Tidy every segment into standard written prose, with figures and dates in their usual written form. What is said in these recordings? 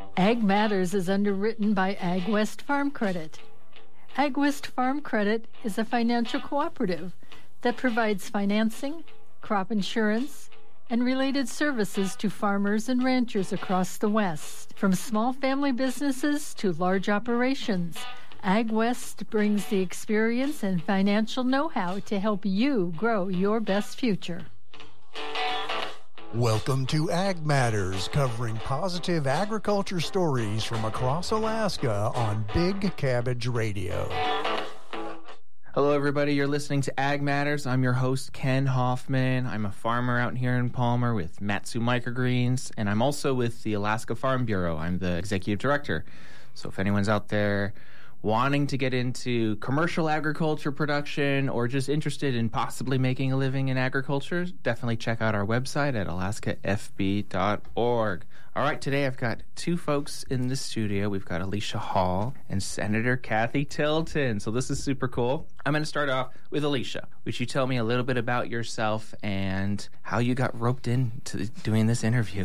Ag Matters is underwritten by Ag West Farm Credit. Ag West Farm Credit is a financial cooperative that provides financing, crop insurance, and related services to farmers and ranchers across the West. From small family businesses to large operations, Ag West brings the experience and financial know-how to help you grow your best future. Welcome to Ag Matters, covering positive agriculture stories from across Alaska on Big Cabbage Radio. Hello, everybody. You're listening to Ag Matters. I'm your host, Ken Hoffman. I'm a farmer out here in Palmer with Matsu Microgreens, and I'm also with the Alaska Farm Bureau. I'm the executive director. So if anyone's out there wanting to get into commercial agriculture production or just interested in possibly making a living in agriculture, definitely check out our website at alaskafb.org. All right, today I've got two folks in the studio. We've got Alicia Hall and Senator Kathy Tilton. So this is super cool. I'm going to start off with Alicia. Would you tell me a little bit about yourself and how you got roped into doing this interview?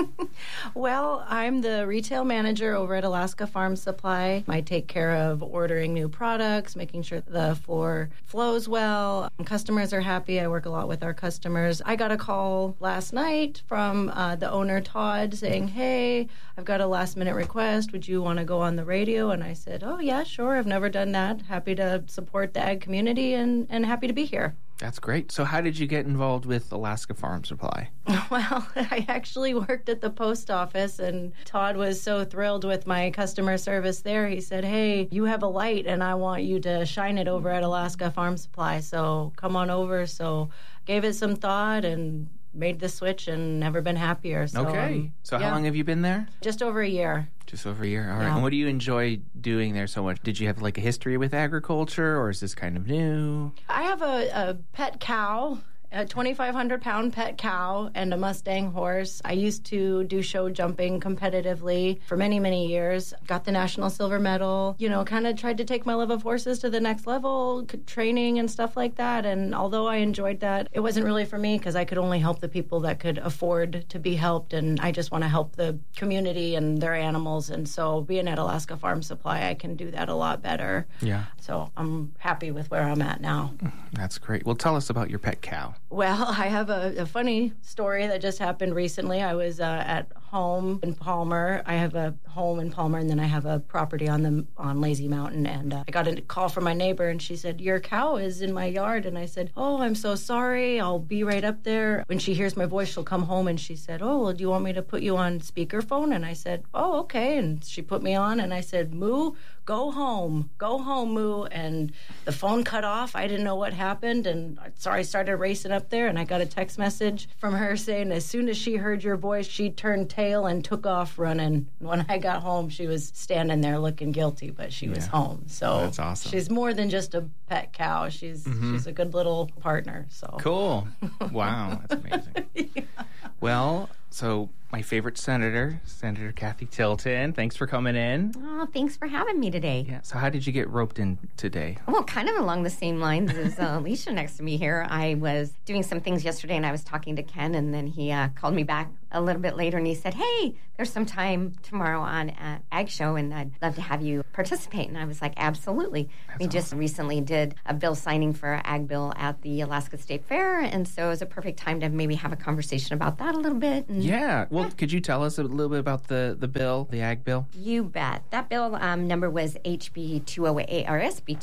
Well, I'm the retail manager over at Alaska Farm Supply. I take care of ordering new products, making sure the floor flows well. Customers are happy. I work a lot with our customers. I got a call last night from the owner, Todd, saying, hey, I've got a last-minute request. Would you want to go on the radio? And I said, oh, yeah, sure. I've never done that. Happy to support the ag community and happy to be here. That's great. So how did you get involved with Alaska Farm Supply? Well, I actually worked at the post office, and Todd was so thrilled with my customer service there. He said, hey, you have a light, and I want you to shine it over at Alaska Farm Supply, so come on over. So gave it some thought and made the switch and never been happier. So, okay. So how long have you been there? Just over a year. Just over a year. All right. Yeah. And what do you enjoy doing there so much? Did you have like a history with agriculture, or is this kind of new? I have a pet cow, a 2,500-pound pet cow, and a Mustang horse. I used to do show jumping competitively for many, many years. Got the National Silver Medal, kind of tried to take my love of horses to the next level, training and stuff like that. And although I enjoyed that, it wasn't really for me because I could only help the people that could afford to be helped. And I just want to help the community and their animals. And so being at Alaska Farm Supply, I can do that a lot better. Yeah. So I'm happy with where I'm at now. That's great. Well, tell us about your pet cow. Well, I have a funny story that just happened recently. I was at home in Palmer. I have a home in Palmer, and then I have a property on Lazy Mountain. And I got a call from my neighbor, and she said, your cow is in my yard. And I said, oh, I'm so sorry. I'll be right up there. When she hears my voice, she'll come home, and she said, oh, well, do you want me to put you on speakerphone? And I said, oh, okay. And she put me on, and I said, Moo, go home, Moo. And the phone cut off. I didn't know what happened. And so I started racing up there, and I got a text message from her saying as soon as she heard your voice, she turned tail and took off running. When I got home, she was standing there looking guilty, but she was home. So that's awesome. She's more than just a pet cow. She's a good little partner. So cool. Wow, that's amazing. Yeah. Well, so my favorite senator, Senator Kathy Tilton. Thanks for coming in. Oh, thanks for having me today. Yeah. So how did you get roped in today? Well, kind of along the same lines as Alicia next to me here. I was doing some things yesterday, and I was talking to Ken, and then he called me back a little bit later, and he said, hey, there's some time tomorrow on Ag Show, and I'd love to have you participate. And I was like, absolutely. We just recently did a bill signing for an Ag bill at the Alaska State Fair, and so it was a perfect time to maybe have a conversation about that a little bit. And yeah. Well, could you tell us a little bit about the bill, the Ag bill? You bet. That bill number was HB 208, or SB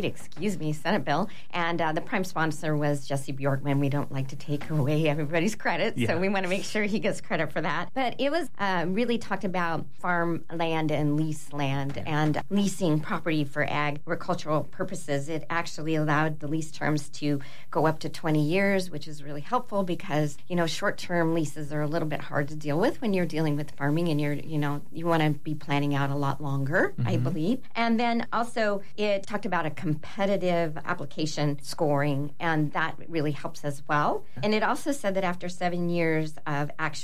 208, Senate bill. And the prime sponsor was Jesse Bjorkman. We don't like to take away everybody's credit, so we want to make sure he gets credit for that. But it was really talked about farm land and lease land and leasing property for agricultural purposes. It actually allowed the lease terms to go up to 20 years, which is really helpful because, short-term leases are a little bit hard to deal with when you're dealing with farming and you want to be planning out a lot longer, I believe. And then also it talked about a competitive application scoring, and that really helps as well. And it also said that after 7 years of actual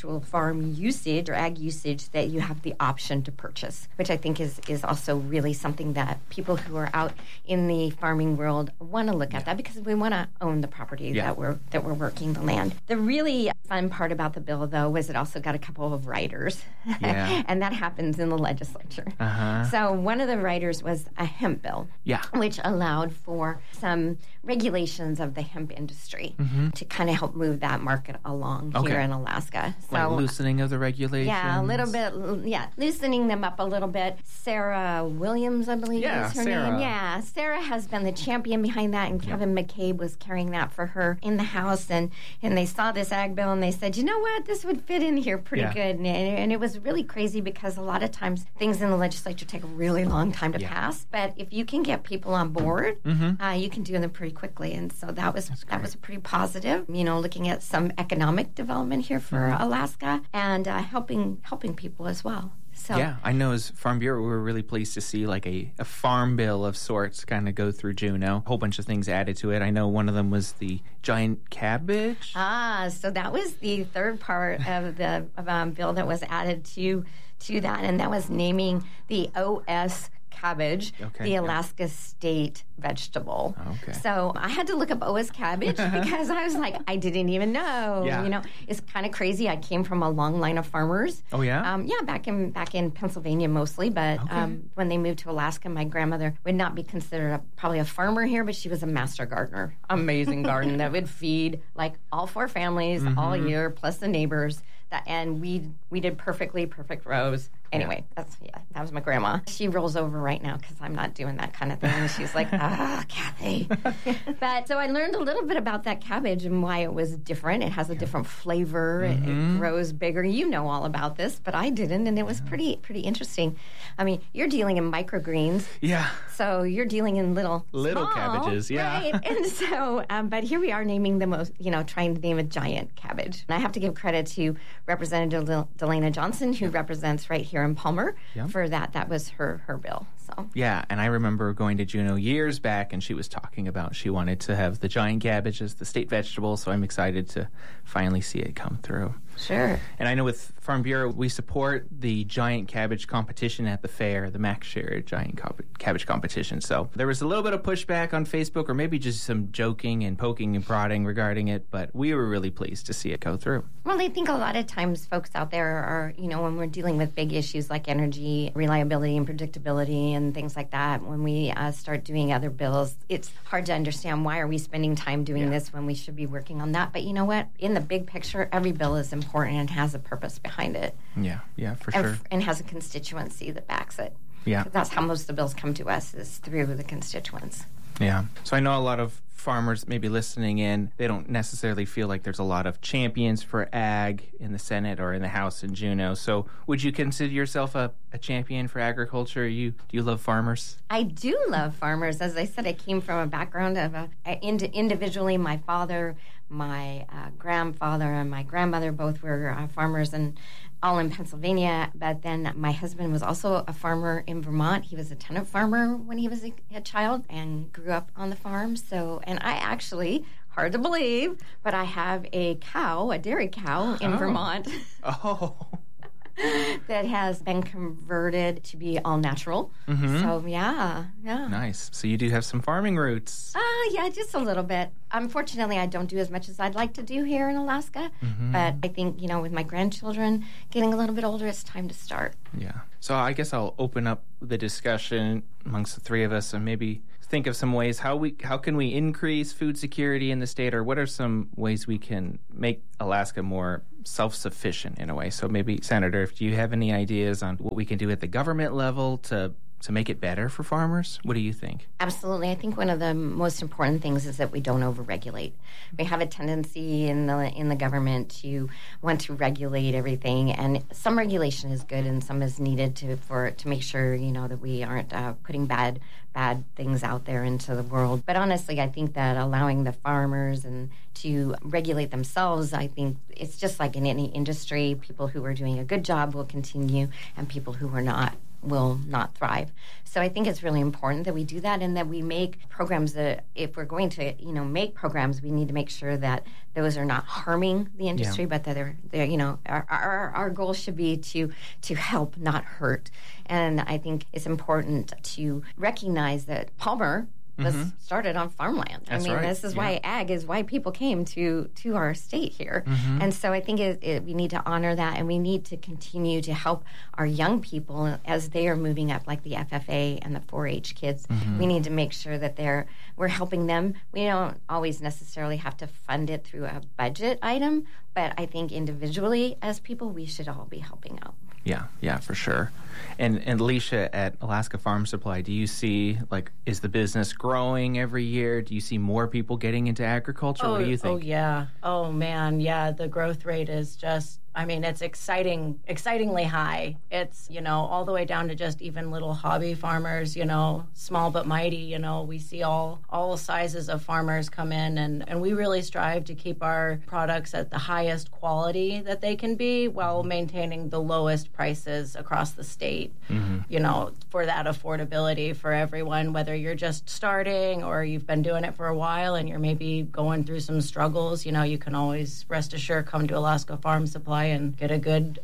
actual farm usage or ag usage that you have the option to purchase, which I think is also really something that people who are out in the farming world want to look at that, because we want to own the property that we're working the land. The really fun part about the bill, though, was it also got a couple of riders, and that happens in the legislature. So one of the riders was a hemp bill, which allowed for some regulations of the hemp industry to kind of help move that market along here in Alaska. So, like loosening of the regulations? Yeah, a little bit, loosening them up a little bit. Sarah Williams, I believe is her name. Yeah, Sarah has been the champion behind that, and Kevin McCabe was carrying that for her in the House, and they saw this ag bill, and they said, you know what, this would fit in here pretty good. And it was really crazy, because a lot of times things in the legislature take a really long time to pass, but if you can get people on board, you can do them pretty quickly. And so that was pretty positive, looking at some economic development here for Alaska, and helping people as well. So, yeah, I know as Farm Bureau, we were really pleased to see like a farm bill of sorts kind of go through Juneau. A whole bunch of things added to it. I know one of them was the giant cabbage. So that was the third part of the bill that was added to that, and that was naming the OS cabbage, the Alaska state vegetable. So I had to look up OS cabbage because I was like, I didn't even know. It's kind of crazy. I came from a long line of farmers. Oh yeah? Back in Pennsylvania mostly, but when they moved to Alaska, my grandmother would not be considered probably a farmer here, but she was a master gardener. Amazing garden that would feed like all 4 families all year, plus the neighbors. And we did perfect rows. Anyway, that was my grandma. She rolls over right now because I'm not doing that kind of thing. And she's like, Kathy. But so I learned a little bit about that cabbage and why it was different. It has a different flavor. It grows bigger. You know all about this, but I didn't, and it was pretty interesting. I mean, you're dealing in microgreens. Yeah. So you're dealing in little small, cabbages, right? And so, but here we are naming the most, trying to name a giant cabbage. And I have to give credit to Representative Delana Johnson, who represents right here in Palmer, for that. That was her bill. So yeah, and I remember going to Juneau years back, and she was talking about she wanted to have the giant cabbage as the state vegetable, so I'm excited to finally see it come through. Sure. And I know with Farm Bureau, we support the giant cabbage competition at the fair, the Max Share giant cabbage competition. So there was a little bit of pushback on Facebook, or maybe just some joking and poking and prodding regarding it, but we were really pleased to see it go through. Well, I think a lot of times folks out there are, when we're dealing with big issues like energy, reliability, and predictability, and things like that, when we start doing other bills, it's hard to understand why are we spending time doing this when we should be working on that. But you know what? In the big picture, every bill is important and has a purpose behind it. Yeah, for sure. And has a constituency that backs it. Yeah. That's how most of the bills come to us, is through the constituents. Yeah. So I know a lot of farmers maybe listening in, they don't necessarily feel like there's a lot of champions for ag in the Senate or in the House in Juneau. So would you consider yourself a champion for agriculture? Do you love farmers? I do love farmers. As I said, I came from a background of individually, my father, my grandfather, and my grandmother both were farmers, and all in Pennsylvania. But then my husband was also a farmer in Vermont. He was a tenant farmer when he was a child and grew up on the farm. So, and I actually, hard to believe, but I have a dairy cow in Vermont. That has been converted to be all natural. So, yeah. Nice. So you do have some farming roots. Yeah, just a little bit. Unfortunately, I don't do as much as I'd like to do here in Alaska. But I think, with my grandchildren getting a little bit older, it's time to start. Yeah. So I guess I'll open up the discussion amongst the three of us and maybe think of some ways how can we increase food security in the state, or what are some ways we can make Alaska more self-sufficient in a way. So maybe, Senator, if you have any ideas on what we can do at the government level to make it better for farmers, what do you think? Absolutely. I think one of the most important things is that we don't overregulate. We have a tendency in the government to want to regulate everything, and some regulation is good and some is needed to make sure that we aren't putting bad things out there into the world. But honestly, I think that allowing the farmers and to regulate themselves, I think it's just like in any industry. People who are doing a good job will continue, and people who are not will not thrive. So I think it's really important that we do that and that we make programs that, if we're going to, make programs, we need to make sure that those are not harming the industry, but that they're our goal should be to help, not hurt. And I think it's important to recognize that Palmer was started on farmland. That's right. This is why ag is why people came to our state here. And so I think we need to honor that, and we need to continue to help our young people as they are moving up, like the FFA and the 4-H kids. We need to make sure that we're helping them. We don't always necessarily have to fund it through a budget item, but I think individually as people, we should all be helping out. Yeah, for sure. And Alicia, at Alaska Farm Supply, do you see, is the business growing every year? Do you see more people getting into agriculture? What do you think? Oh, yeah. Oh, man, yeah. The growth rate is just, it's excitingly high. It's, all the way down to just even little hobby farmers, small but mighty. We see all sizes of farmers come in, and we really strive to keep our products at the highest quality that they can be while maintaining the lowest prices across the state, for that affordability for everyone, whether you're just starting or you've been doing it for a while and you're maybe going through some struggles. You can always rest assured come to Alaska Farm Supply and get a good,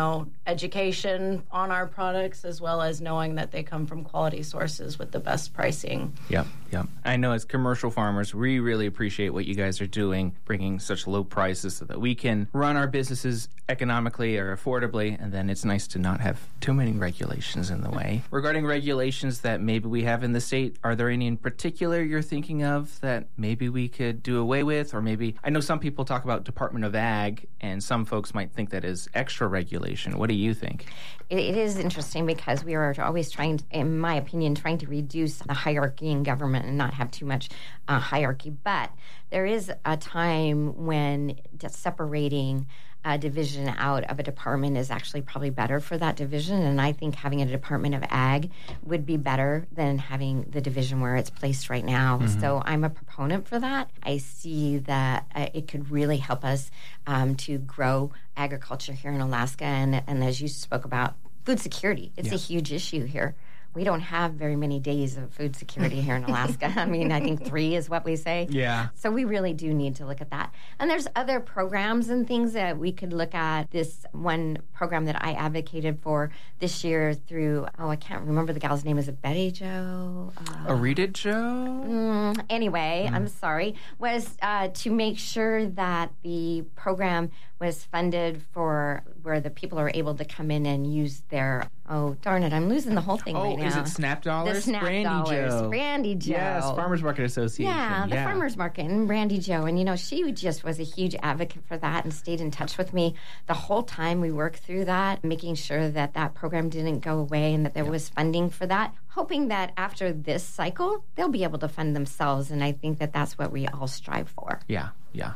education on our products, as well as knowing that they come from quality sources with the best pricing. Yep. I know as commercial farmers, we really appreciate what you guys are doing, bringing such low prices so that we can run our businesses economically or affordably, and then it's nice to not have too many regulations in the way. Regarding regulations that maybe we have in the state, are there any in particular you're thinking of that maybe we could do away with? Or maybe, I know some people talk about Department of Ag, and some folks might think that is extra regulation. What do you think? It is interesting because we are always trying, in my opinion, to reduce the hierarchy in government and not have too much hierarchy. But there is a time when separating a division out of a department is actually probably better for that division, and I think having a Department of Ag would be better than having the division where it's placed right now. So I'm a proponent for that. I see that it could really help us to grow agriculture here in Alaska, and as you spoke about, food security. It's a huge issue here. We don't have very many days of food security here in Alaska. I think 3 is what we say. Yeah. So we really do need to look at that. And there's other programs and things that we could look at. This one program that I advocated for this year through, I can't remember the gal's name. Is it Betty Jo? Arita Jo? Anyway, I'm sorry. Was to make sure that the program was funded for where the people are able to come in and use their, darn it, I'm losing the whole thing right now. Is it SNAP dollars? The SNAP dollars. Brandy Jo. Yes, Farmers Market Association. Yeah, the Farmers Market and Brandy Jo. And, she just was a huge advocate for that and stayed in touch with me the whole time we worked through that, making sure that that program didn't go away and that there was funding for that, hoping that after this cycle, they'll be able to fund themselves. And I think that that's what we all strive for. Yeah.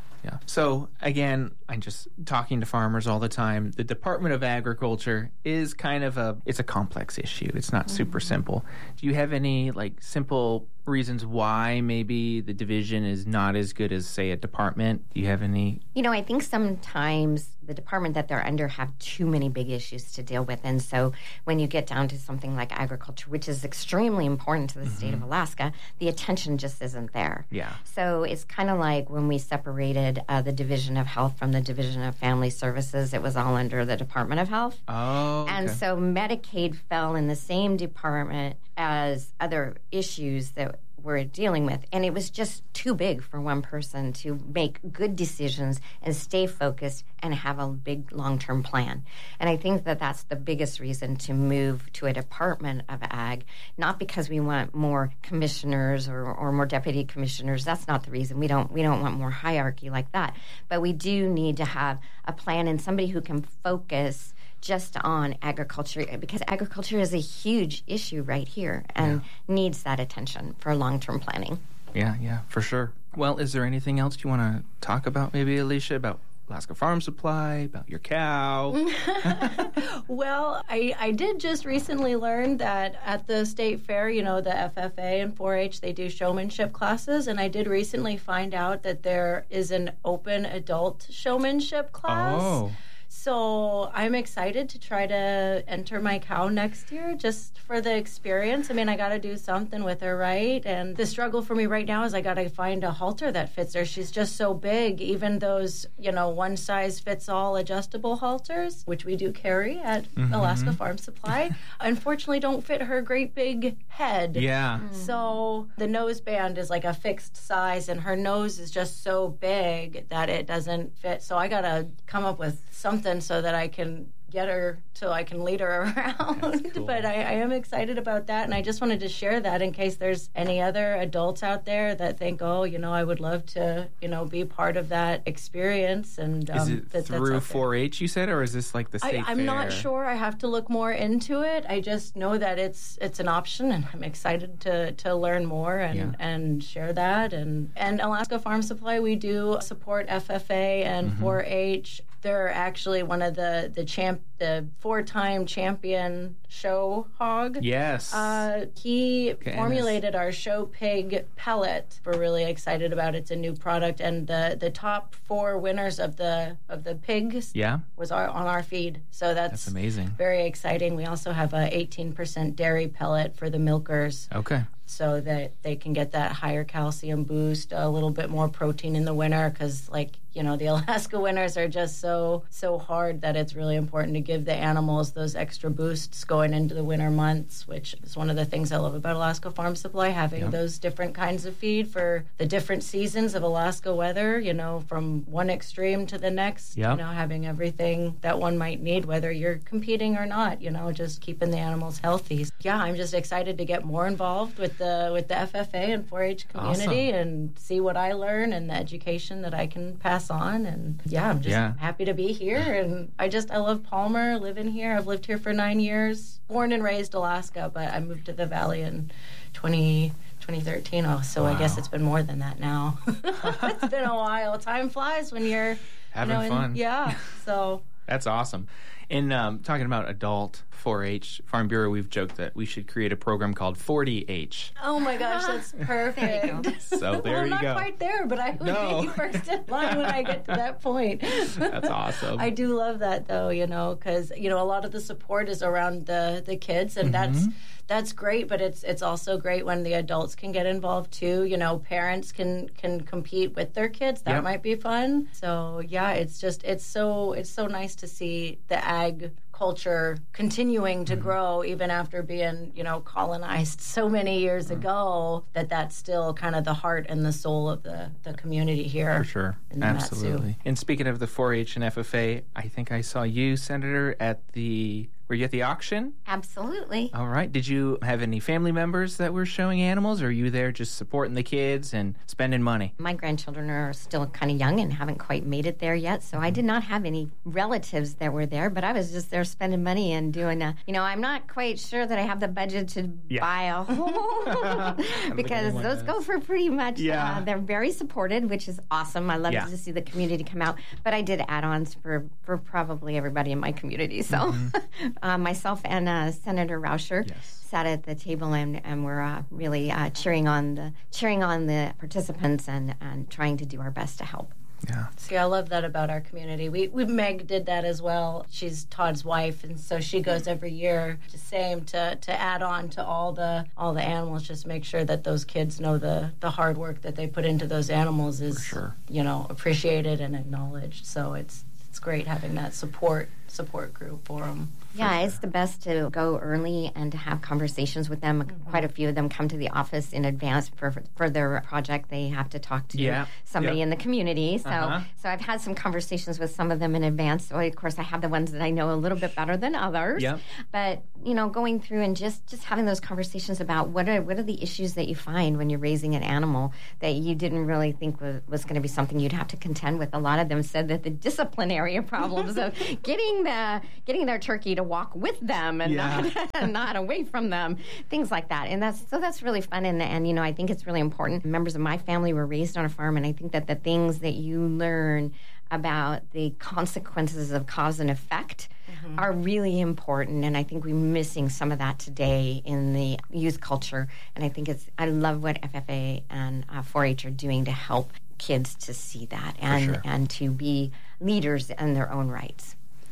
So, again, I'm just talking to farmers all the time. The Department of Agriculture is kind of it's a complex issue. It's not super simple. Do you have any, simple reasons why maybe the division is not as good as, say, a department? Do you have any? I think sometimes the department that they're under have too many big issues to deal with. And so when you get down to something like agriculture, which is extremely important to the state of Alaska, the attention just isn't there. Yeah. So it's kind of like when we separated the Division of Health from the Division of Family Services, it was all under the Department of Health. Oh, okay. And so Medicaid fell in the same department as other issues that we're dealing with. And it was just too big for one person to make good decisions and stay focused and have a big long-term plan. And I think that that's the biggest reason to move to a Department of Ag, not because we want more commissioners or more deputy commissioners. That's not the reason. We don't want more hierarchy like that. But we do need to have a plan and somebody who can focus just on agriculture, because agriculture is a huge issue right here and needs that attention for long-term planning. Yeah, for sure. Well, is there anything else you want to talk about, maybe, Alicia, about Alaska Farm Supply, about your cow? Well, I did just recently learn that at the state fair, the FFA and 4-H, they do showmanship classes, and I did recently find out that there is an open adult showmanship class. Oh. So I'm excited to try to enter my cow next year just for the experience. I mean, I got to do something with her, right? And the struggle for me right now is I got to find a halter that fits her. She's just so big. Even those, one-size-fits-all adjustable halters, which we do carry at Alaska Farm Supply, unfortunately don't fit her great big head. Yeah. So the nose band is like a fixed size, and her nose is just so big that it doesn't fit. So I got to come up with something so that I can get her so I can lead her around. Cool. But I am excited about that, and I just wanted to share that in case there's any other adults out there that think, I would love to, be part of that experience. And is it through 4-H, you said, or is this like the state fair? I'm not sure. I have to look more into it. I just know that it's an option, and I'm excited to learn more and share that. And Alaska Farm Supply, we do support FFA and 4-H. They're actually one of the 4-time champion show hog. Yes. He formulated our show pig pellet. We're really excited about it. It's a new product, and the top 4 winners of the pigs was on our feed. So that's amazing. Very exciting. We also have a 18% dairy pellet for the milkers. Okay. So that they can get that higher calcium boost, a little bit more protein in the winter, because the Alaska winters are just so hard that it's really important to give the animals those extra boosts going into the winter months, which is one of the things I love about Alaska Farm Supply, having those different kinds of feed for the different seasons of Alaska weather, from one extreme to the next, having everything that one might need, whether you're competing or not, just keeping the animals healthy. Yeah, I'm just excited to get more involved with the FFA and 4-H community and see what I learn and the education that I can pass on. And I'm just happy to be here. And I love Palmer, living here. I've lived here for 9 years, born and raised Alaska, but I moved to the Valley in 2013. I guess it's been more than that now. It's been a while. Time flies when you're having fun. So that's awesome. In talking about adult 4-H, Farm Bureau, we've joked that we should create a program called 40H. Oh my gosh, that's perfect. So there you go. I'm not quite there, but I would be first in line when I get to that point. That's awesome. I do love that, though, because, a lot of the support is around the kids, and that's great, but it's also great when the adults can get involved, too. Parents can compete with their kids. That might be fun. So, it's so nice to see the ag culture continuing to grow even after being, colonized so many years ago, that's still kind of the heart and the soul of the community here. For sure. Absolutely. And speaking of the 4-H and FFA, I think I saw you, Senator, were you at the auction? Absolutely. All right. Did you have any family members that were showing animals, or are you there just supporting the kids and spending money? My grandchildren are still kind of young and haven't quite made it there yet, so I did not have any relatives that were there, but I was just there spending money and doing I'm not quite sure that I have the budget to buy a home because those go for pretty much. They're very supported, which is awesome. I love to see the community come out, but I did add-ons for probably everybody in my community, so... myself and Senator Rauscher sat at the table and were really cheering on the participants and trying to do our best to help. Yeah. See, I love that about our community. We Meg did that as well. She's Todd's wife, and so she goes every year to add on to all the animals. Just make sure that those kids know the hard work that they put into those animals is appreciated and acknowledged. So it's great having that support group for them. Yeah, it's the best to go early and to have conversations with them. Quite a few of them come to the office in advance for their project. They have to talk to somebody in the community. So I've had some conversations with some of them in advance. So, of course, I have the ones that I know a little bit better than others. Yep. But, going through and just having those conversations about what are the issues that you find when you're raising an animal that you didn't really think was going to be something you'd have to contend with. A lot of them said that the disciplinary problems of getting their turkey to walk with them and not away from them, things like that. And that's really fun. And I think it's really important. Members of my family were raised on a farm, and I think that the things that you learn about the consequences of cause and effect are really important. And I think we're missing some of that today in the youth culture. And I love what FFA and 4-H are doing to help kids to see that and to be leaders in their own rights.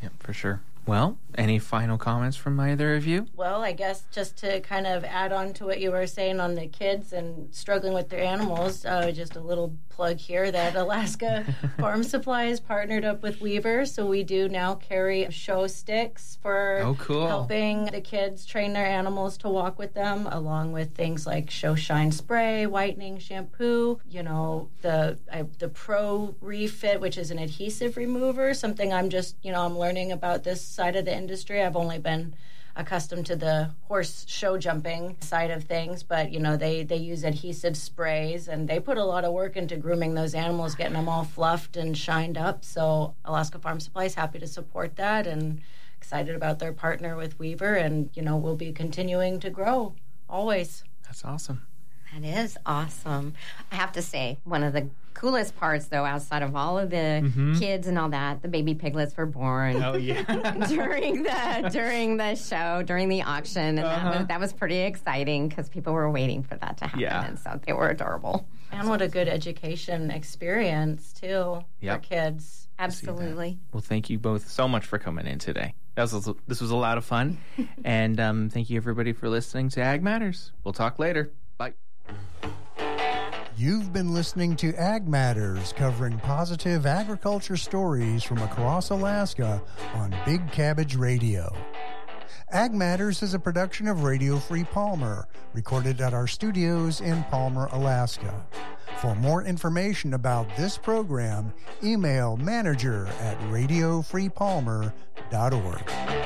Yep, for sure. Well, any final comments from either of you? Well, I guess just to kind of add on to what you were saying on the kids and struggling with their animals, just a little plug here that Alaska Farm Supply has partnered up with Weaver. So we do now carry show sticks for helping the kids train their animals to walk with them, along with things like Show Shine spray, whitening shampoo, the Pro Refit, which is an adhesive remover, something I'm learning about this side of the industry. I've only been accustomed to the horse show jumping side of things, but they use adhesive sprays, and they put a lot of work into grooming those animals, getting them all fluffed and shined up. So Alaska Farm Supply is happy to support that and excited about their partner with Weaver, and we'll be continuing to grow always. That's awesome. That is awesome. I have to say, one of the coolest parts, though, outside of all of the kids and all that, the baby piglets were born. Oh, yeah. during the show, during the auction. And that was pretty exciting because people were waiting for that to happen. Yeah. And so they were adorable. And what a good education experience, too, for kids. Absolutely. Well, thank you both so much for coming in today. This was a lot of fun. And thank you, everybody, for listening to Ag Matters. We'll talk later. Bye. You've been listening to Ag Matters, covering positive agriculture stories from across Alaska on Big Cabbage Radio. Ag Matters is a production of Radio Free Palmer, recorded at our studios in Palmer, Alaska. For more information about this program, email manager@radiofreepalmer.org.